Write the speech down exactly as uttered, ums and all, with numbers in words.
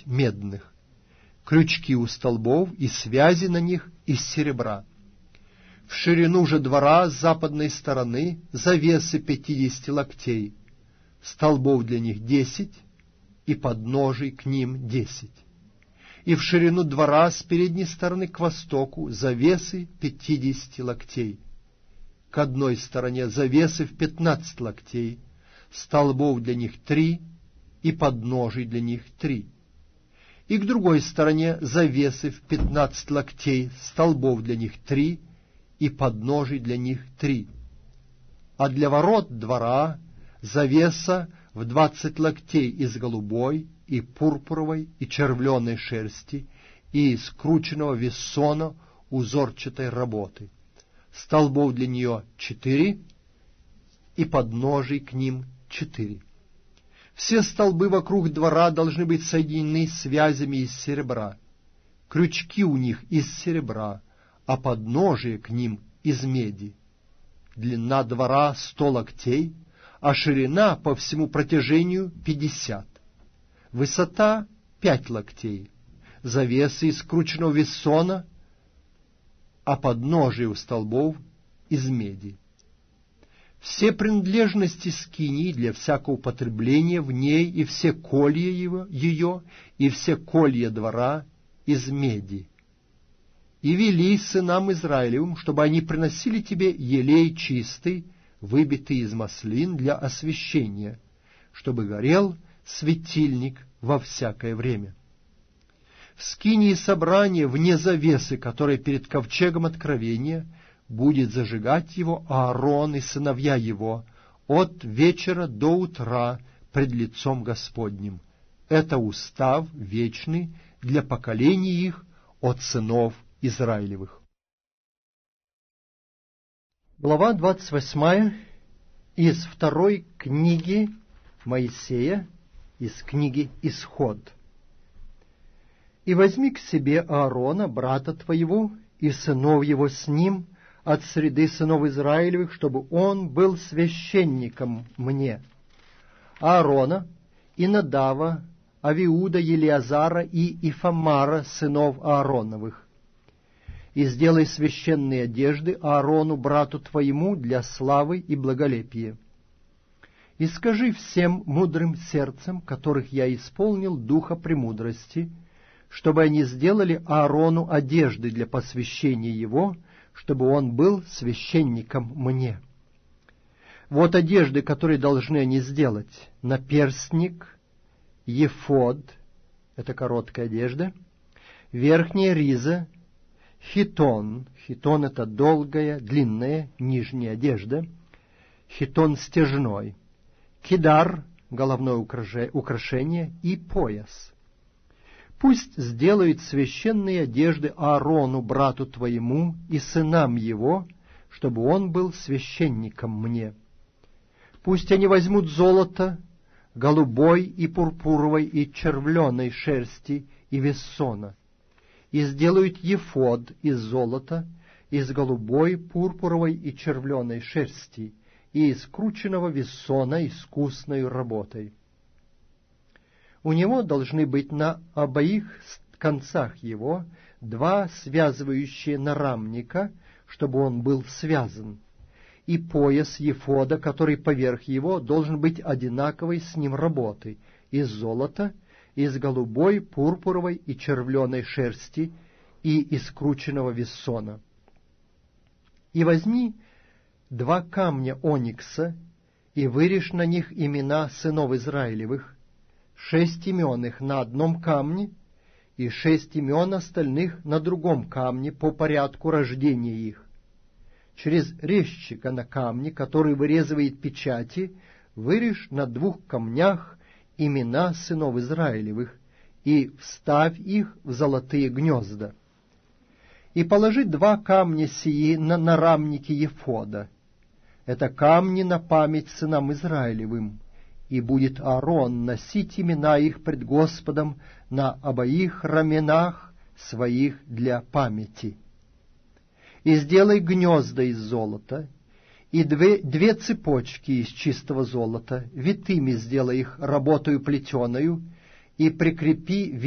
медных. Крючки у столбов и связи на них из серебра. В ширину же двора с западной стороны завесы пятидесяти локтей, столбов для них десять, и подножий к ним десять. И в ширину двора с передней стороны к востоку завесы пятидесяти локтей. К одной стороне завесы в пятнадцать локтей, столбов для них три, и подножий для них три. И к другой стороне завесы в пятнадцать локтей, столбов для них три, и подножий для них три. А для ворот двора завеса в двадцать локтей из голубой и пурпуровой и червленой шерсти и скрученного вессона узорчатой работы. Столбов для нее четыре, и подножий к ним четыре. Все столбы вокруг двора должны быть соединены связями из серебра. Крючки у них из серебра, а подножие к ним из меди. Длина двора сто локтей, а ширина по всему протяжению пятьдесят. Высота пять локтей, завесы из скрученного вессона, а подножие у столбов из меди. Все принадлежности скинии для всякого употребления в ней и все колья его, ее, и все колья двора из меди. И вели сынам Израилевым, чтобы они приносили тебе елей чистый, выбитый из маслин для освящения, чтобы горел светильник во всякое время. В скинии собрания вне завесы, которая перед ковчегом откровения, будет зажигать его Аарон и сыновья его от вечера до утра пред лицом Господним. Это устав вечный для поколений их от сынов Израилевых. Глава двадцать восьмая из второй книги Моисея, из книги Исход. «И возьми к себе Аарона, брата твоего, и сынов его с ним, от среды сынов Израилевых, чтобы он был священником мне. Аарона, и Надава, Авиуда, Елиазара и Ифамара, сынов Аароновых. И сделай священные одежды Аарону, брату твоему, для славы и благолепия. И скажи всем мудрым сердцем, которых я исполнил духа премудрости, чтобы они сделали Аарону одежды для посвящения его, чтобы он был священником мне. Вот одежды, которые должны они сделать: наперстник, ефод, это короткая одежда, верхняя риза, хитон, хитон — это долгая, длинная, нижняя одежда, хитон стяжной, кидар, головное украшение, и пояс. Пусть сделают священные одежды Аарону, брату твоему, и сынам его, чтобы он был священником мне. Пусть они возьмут золото, голубой и пурпуровой и червленой шерсти и вессона, и сделают ефод из золота, из голубой, пурпуровой и червленой шерсти, и из скрученного вессона искусной работой. У него должны быть на обоих концах его два связывающие нарамника, чтобы он был связан, и пояс ефода, который поверх его, должен быть одинаковой с ним работы, из золота, из голубой, пурпуровой и червленой шерсти и из скрученного вессона. И возьми два камня оникса и вырежь на них имена сынов Израилевых, шесть имен их на одном камне и шесть имен остальных на другом камне по порядку рождения их. Через резчика на камне, который вырезывает печати, вырежь на двух камнях имена сынов Израилевых и вставь их в золотые гнезда. И положи два камня сии на нарамники ефода. Это камни на память сынам Израилевым, и будет Аарон носить имена их пред Господом на обоих раменах своих для памяти. И сделай гнезда из золота, и две, две цепочки из чистого золота, витыми сделай их работою плетеною, и прикрепи